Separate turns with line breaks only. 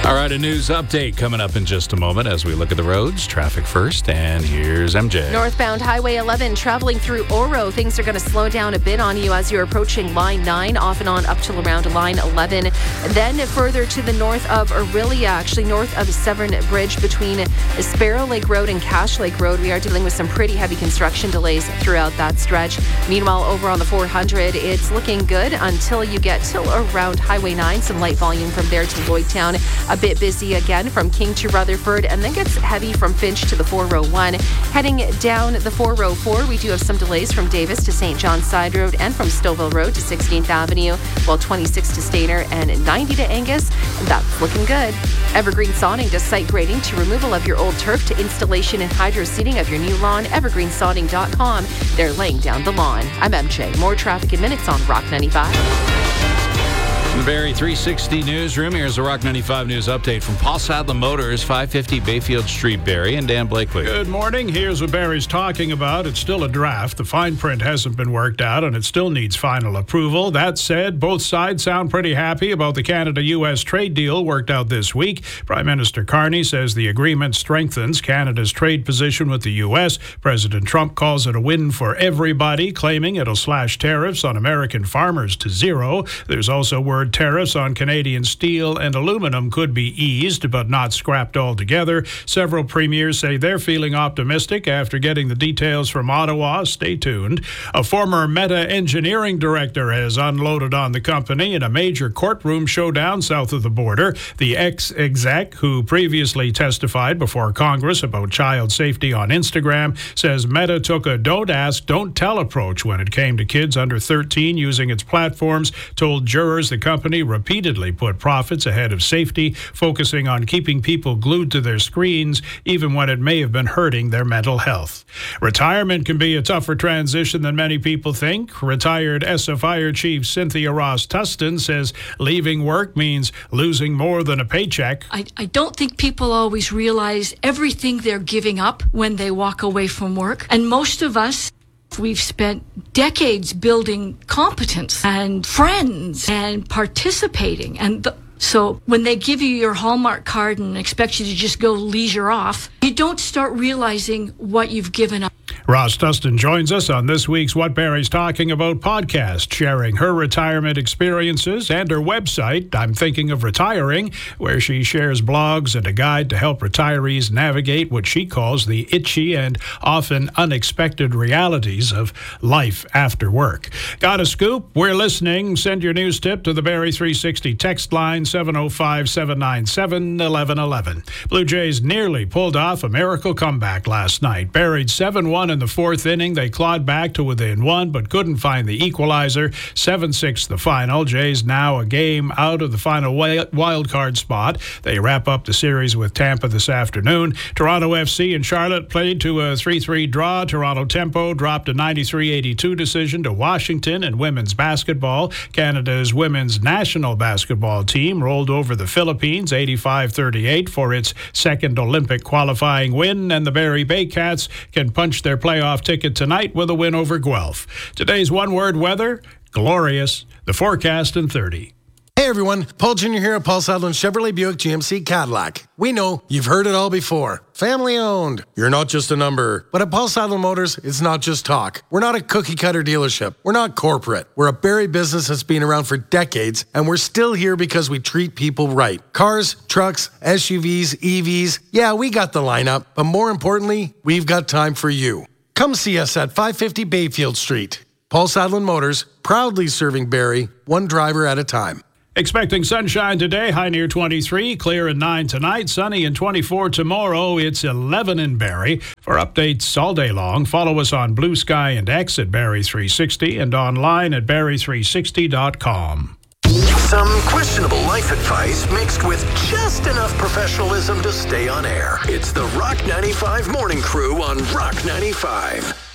All right, a news update coming up in just a moment as we look at the roads. Traffic first, and here's MJ.
Northbound Highway 11 traveling through Oro. Things are going to slow down a bit on you as you're approaching Line 9, off and on up till around Line 11. Then further to the north of Orillia, actually north of Severn Bridge between Sparrow Lake Road and Cache Lake Road, we are dealing with some pretty heavy construction delays throughout that stretch. Meanwhile, over on the 400, it's looking good until you get till around Highway 9. Some light volume from there to Lloydtown. A bit busy again from King to Rutherford, and then gets heavy from Finch to the 401. Heading down the 404, we do have some delays from Davis to St. John's Side Road and from Stouffville Road to 16th Avenue, while 26 to Stainer and 90 to Angus, and that's looking good. Evergreen Sodding does site grading to removal of your old turf to installation and hydro seeding of your new lawn. evergreensodding.com. They're laying down the lawn. I'm MJ. More traffic in minutes on Rock 95.
The Barrie 360 newsroom. Here's the Rock 95 news update from Paul Sadler Motors, 550 Bayfield Street, Barrie, and Dan Blakely.
Good morning. Here's what Barrie's talking about. It's still a draft. The fine print hasn't been worked out, and it still needs final approval. That said, both sides sound pretty happy about the Canada-U.S. trade deal worked out this week. Prime Minister Carney says the agreement strengthens Canada's trade position with the U.S. President Trump calls it a win for everybody, claiming it'll slash tariffs on American farmers to zero. There's also word tariffs on Canadian steel and aluminum could be eased, but not scrapped altogether. Several premiers say they're feeling optimistic after getting the details from Ottawa. Stay tuned. A former Meta engineering director has unloaded on the company in a major courtroom showdown south of the border. The ex-exec, who previously testified before Congress about child safety on Instagram, says Meta took a don't ask, don't tell approach when it came to kids under 13 using its platforms, told jurors the company repeatedly put profits ahead of safety, focusing on keeping people glued to their screens, even when it may have been hurting their mental health. Retirement can be a tougher transition than many people think. Retired ESSA Fire Chief Cynthia Ross-Tustin says leaving work means losing more than a paycheck.
I don't think people always realize everything they're giving up when they walk away from work. And most of us, we've spent decades building competence and friends and participating. And so when they give you your Hallmark card and expect you to just go leisure off, you don't start realizing what you've given up.
Ross-Tustin joins us on this week's What Barrie's Talking About podcast, sharing her retirement experiences and her website, I'm Thinking of Retiring, where she shares blogs and a guide to help retirees navigate what she calls the itchy and often unexpected realities of life after work. Got a scoop? We're listening. Send your news tip to the Barrie 360 text line, 705-797-1111. Blue Jays nearly pulled off a miracle comeback last night. Buried 7-1 in the fourth inning. They clawed back to within one, but couldn't find the equalizer. 7-6 the final. Jays now a game out of the final wild card spot. They wrap up the series with Tampa this afternoon. Toronto FC and Charlotte played to a 3-3 draw. Toronto Tempo dropped a 93-82 decision to Washington. In women's basketball, Canada's women's national basketball team rolled over the Philippines 85-38 for its second Olympic qualifying win, and the Barrie Baycats can punch their playoff ticket tonight with a win over Guelph. Today's one-word weather, glorious. The forecast in 30.
Hey everyone, Paul Jr. here at Paul Sadler Chevrolet Buick GMC Cadillac. We know you've heard it all before. Family owned. You're not just a number. But at Paul Sadler Motors, it's not just talk. We're not a cookie cutter dealership. We're not corporate. We're a Barrie business that's been around for decades, and we're still here because we treat people right. Cars, trucks, SUVs, EVs. Yeah, we got the lineup. But more importantly, we've got time for you. Come see us at 550 Bayfield Street. Paul Sadler Motors, proudly serving Barrie, one driver at a time.
Expecting sunshine today, high near 23, clear at 9 tonight, sunny and 24 tomorrow. It's 11 in Barrie. For updates all day long, follow us on Blue Sky and X at Barrie 360 and online at barrie360.com.
Some questionable life advice mixed with just enough professionalism to stay on air. It's the Rock 95 Morning Crew on Rock 95.